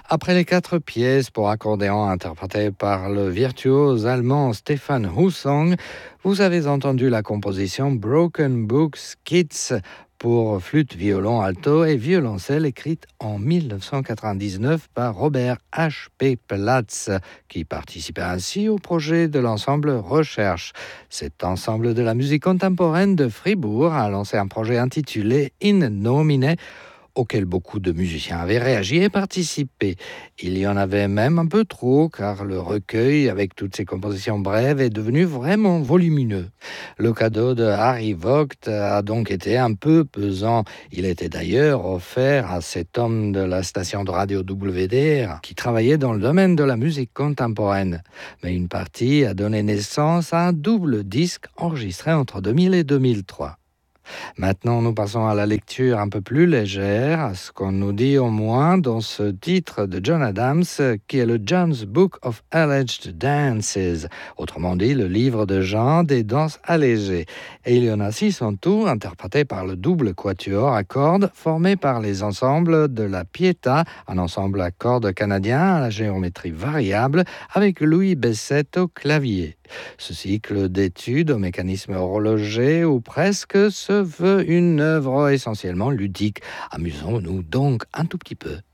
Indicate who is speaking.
Speaker 1: Après les 4 pièces pour accordéon interprétées par le virtuose allemand Stefan Husong, vous avez entendu la composition Broken Books Kids pour flûte, violon, alto et violoncelle écrite en 1999 par Robert H.P. Platz, qui participait ainsi au projet de l'ensemble Recherche. Cet ensemble de la musique contemporaine de Fribourg a lancé un projet intitulé In Nomine, auquel beaucoup de musiciens avaient réagi et participé. Il y en avait même un peu trop, car le recueil, avec toutes ses compositions brèves, est devenu vraiment volumineux. Le cadeau de Harry Vogt a donc été un peu pesant. Il était d'ailleurs offert à cet homme de la station de radio WDR, qui travaillait dans le domaine de la musique contemporaine. Mais une partie a donné naissance à un double disque enregistré entre 2000 et 2003. Maintenant, nous passons à la lecture un peu plus légère, à ce qu'on nous dit au moins dans ce titre de John Adams, qui est le John's Book of Alleged Dances, autrement dit le livre de Jean des danses allégées. Et il y en a 6 en tout, interprétés par le double quatuor à cordes, formé par les ensembles de la Pietà, un ensemble à cordes canadien à la géométrie variable, avec Louis Bessette au clavier. Ce cycle d'études au mécanisme horloger ou presque se veut une œuvre essentiellement ludique. Amusons-nous donc un tout petit peu.